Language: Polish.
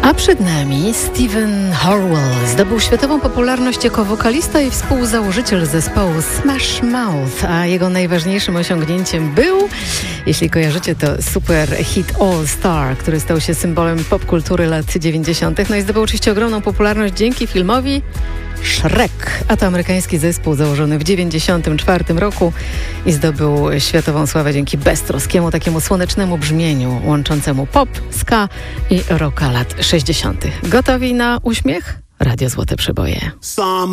A przed nami Stephen Horwell. Zdobył światową popularność jako wokalista i współzałożyciel zespołu Smash Mouth, a jego najważniejszym osiągnięciem był, jeśli kojarzycie, to super hit All Star, który stał się symbolem popkultury lat 90. No i zdobył oczywiście ogromną popularność dzięki filmowi Shrek, a to amerykański zespół założony w 1994 roku i zdobył światową sławę dzięki beztroskiemu, takiemu słonecznemu brzmieniu łączącemu pop, ska i rocka lat 60. Gotowi na uśmiech? Radio Złote Przeboje.